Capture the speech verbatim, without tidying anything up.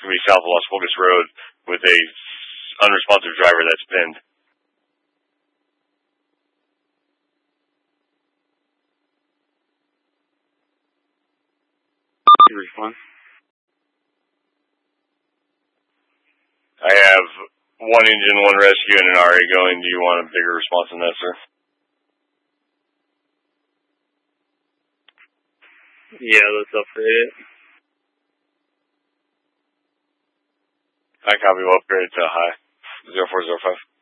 going to be south of Las Pulgas Road with a unresponsive driver that's pinned. Respond. I have one engine, one rescue, and an R A going. Do you want a bigger response than that, sir? Yeah, let's upgrade it. I copy. We'll upgrade it to high. zero four zero five.